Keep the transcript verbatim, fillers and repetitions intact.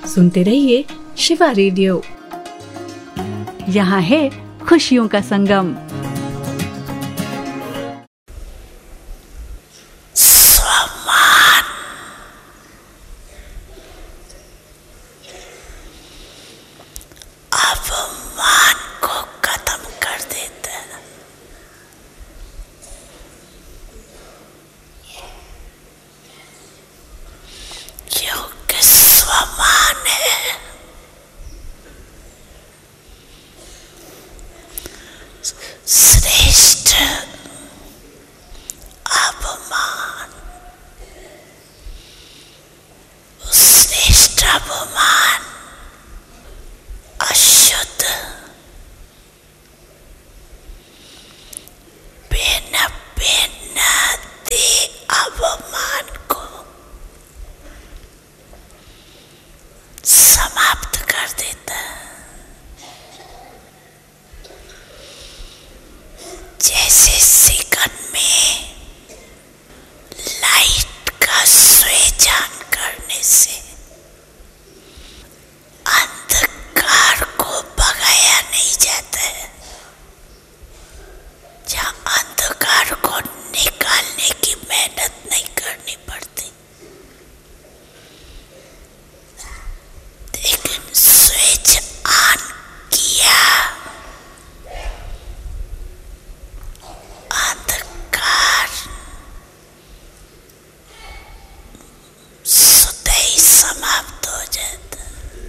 सुनते रहिए शिवा रेडियो। यहाँ है खुशियों का संगम। श्रेष्ठ अपमान, श्रेष्ठ अपमान अशुद्ध, बिना बिना दे अपमान को समाप्त कर देता है। जैसे सेकंड में लाइट का स्विच ऑन करने से